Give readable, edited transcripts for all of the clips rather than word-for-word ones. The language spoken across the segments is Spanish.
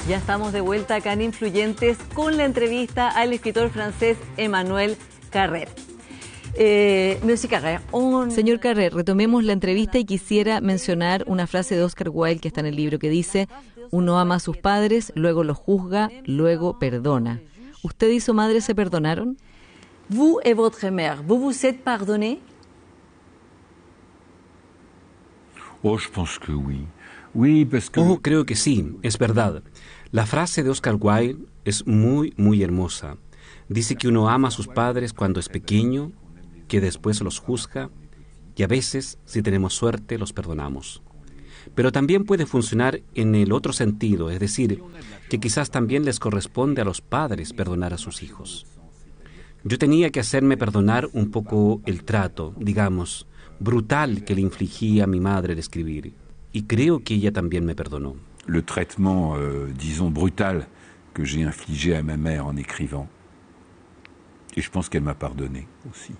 Ya estamos de vuelta acá en Influyentes con la entrevista al escritor francés Emmanuel Carrère. Señor Carrère, retomemos la entrevista y quisiera mencionar una frase de Oscar Wilde que está en el libro que dice: uno ama a sus padres, luego los juzga, luego perdona. ¿Usted y su madre se perdonaron? Vous et votre mère, vous vous êtes pardonné? Je pense que oui. Oui, parce que... creo que sí, es verdad. La frase de Oscar Wilde es muy, muy hermosa. Dice que uno ama a sus padres cuando es pequeño, que después los juzga y a veces, si tenemos suerte, los perdonamos. Pero también puede funcionar en el otro sentido, es decir, que quizás también les corresponde a los padres perdonar a sus hijos. Yo tenía que hacerme perdonar un poco el trato, digamos, brutal que le infligía a mi madre al escribir. Y creo que ella también me perdonó. Le traitement, disons, brutal que j'ai infligé à ma mère en écrivant. Et je pense qu'elle m'a pardonné aussi.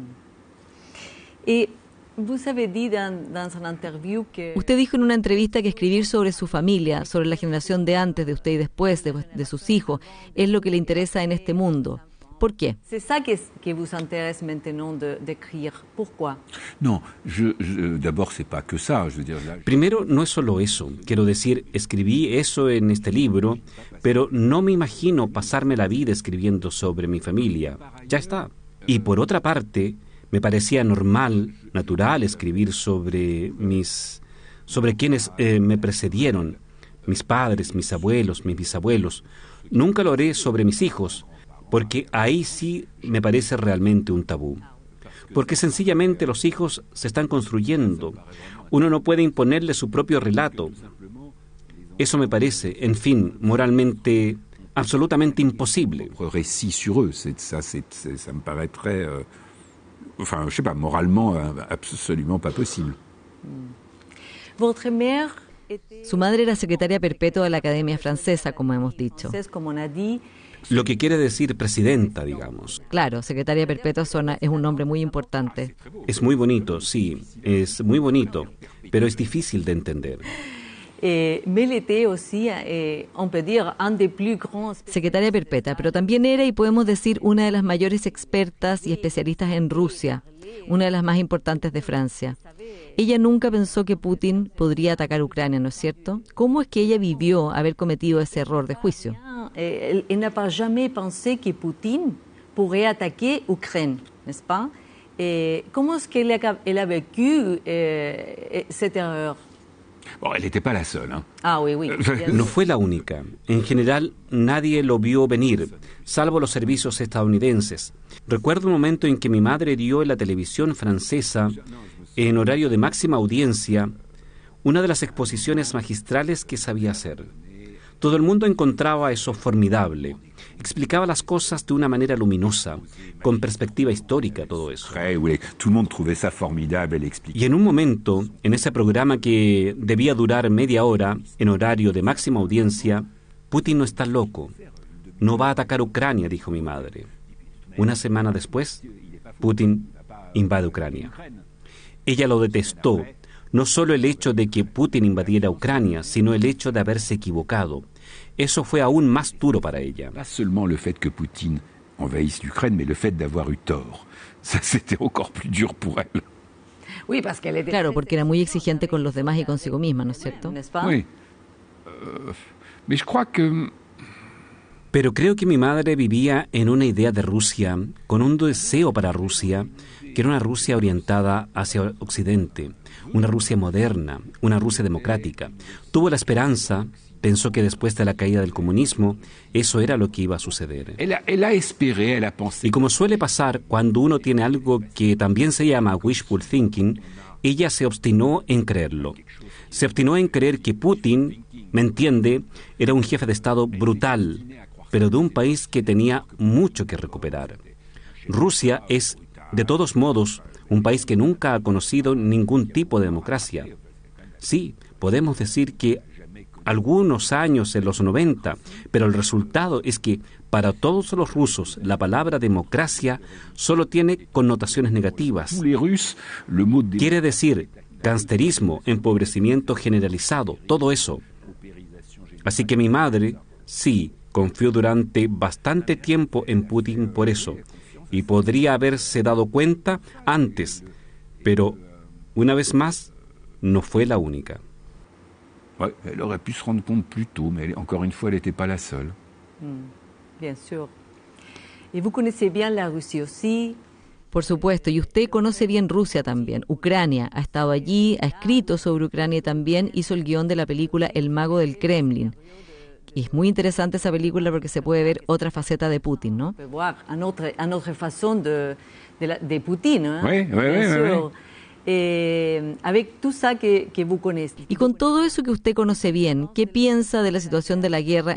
Et vous avez dit dans une interview que... Usted dijo en una entrevista que escribir sobre su familia, sobre la generación de antes, de usted y después, de sus hijos, es lo que le interesa en este mundo. ¿Por qué? C'est ça que vous intéresse maintenant d'écrire. Pourquoi? Non, d'abord c'est pas que ça, je veux dire. Primero, no es solo eso. Quiero decir, escribí eso en este libro, pero no me imagino pasarme la vida escribiendo sobre mi familia. Ya está. Y por otra parte, me parecía normal, natural escribir sobre quienes me precedieron, mis padres, mis abuelos, mis bisabuelos. Nunca lo haré sobre mis hijos, porque ahí sí me parece realmente un tabú. Porque sencillamente los hijos se están construyendo. Uno no puede imponerle su propio relato. Eso me parece, en fin, moralmente, absolutamente imposible. Récit sur eux, ça me paraît très... Enfin, je sais pas, moralement, absolument pas possible. Votre mère... Su madre era secretaria perpetua de la Academia Francesa, como hemos dicho. Como on a dit. Lo que quiere decir presidenta, digamos. Claro, secretaria perpetua es un nombre muy importante. Es muy bonito, sí, es muy bonito, pero es difícil de entender. Mais elle était aussi, on peut dire, un des plus grands... Secretaria perpetua, pero también era, y podemos decir, una de las mayores expertas y especialistas en Rusia, una de las más importantes de Francia. Ella nunca pensó que Putin podría atacar Ucrania, ¿no es cierto? ¿Cómo es que ella vivió haber cometido ese error de juicio? Elle n'a pas jamais pensé que Putin pourrait attaquer Ukraine, n'est-ce pas? ¿Cómo es que elle a vécu cette erreur? Bon, elle n'était pas la seule, hein. Ah, oui, oui. No fue la única. En general, nadie lo vio venir, salvo los servicios estadounidenses. Recuerdo un momento en que mi madre dio en la televisión francesa, en horario de máxima audiencia, una de las exposiciones magistrales que sabía hacer. Todo el mundo encontraba eso formidable. Explicaba las cosas de una manera luminosa, con perspectiva histórica, todo eso. Tout le monde trouvait ça formidable, elle expliquait. Y en un momento, en ese programa que debía durar media hora, en horario de máxima audiencia, Putin no está loco. No va a atacar Ucrania, dijo mi madre. Una semana después, Putin invade Ucrania. Ella lo detestó, no solo el hecho de que Putin invadiera Ucrania, sino el hecho de haberse equivocado. Eso fue aún más duro para ella. Pas seulement le fait que Poutine envahisse l'Ukraine, mais le fait d'avoir eu tort. Ça, c'était encore plus dur pour elle. Oui, parce qu'elle était... Claro, porque era muy exigente con los demás y consigo misma, ¿no es cierto? N'est-ce pas? Oui. Mais je crois que... Pero creo que mi madre vivía en una idea de Rusia, con un deseo para Rusia, que era una Rusia orientada hacia Occidente, una Rusia moderna, una Rusia democrática. Tuvo la esperanza, pensó que después de la caída del comunismo, eso era lo que iba a suceder. Elle a espéré, elle a pensé. Y como suele pasar cuando uno tiene algo que también se llama wishful thinking, ella se obstinó en creerlo. Se obstinó en creer que Putin, me entiende, era un jefe de Estado brutal, pero de un país que tenía mucho que recuperar. Rusia es, de todos modos, un país que nunca ha conocido ningún tipo de democracia. Sí, podemos decir que algunos años en los 90, pero el resultado es que para todos los rusos la palabra democracia solo tiene connotaciones negativas. Quiere decir gangsterismo, empobrecimiento generalizado, todo eso. Así que mi madre, sí, confió durante bastante tiempo en Putin por eso, y podría haberse dado cuenta antes, pero una vez más, no fue la única. Ouais, elle aurait pu se rendre compte plus tôt, mais encore une fois, elle n'était pas la seule. Bien sûr. Et vous connaissez bien la Russie aussi. Por supuesto, y usted conoce bien Rusia también, Ucrania, ha estado allí, ha escrito sobre Ucrania y también hizo el guión de la película El mago del Kremlin. Y es muy interesante esa película porque se puede ver otra faceta de Putin, ¿no? On peut voir une autre façon de Poutine. Hein? Oui, Bien sûr. oui. Avec tout ça que vous connaissez. Y con todo eso que usted conoce bien, ¿qué piensa de la situación de la guerra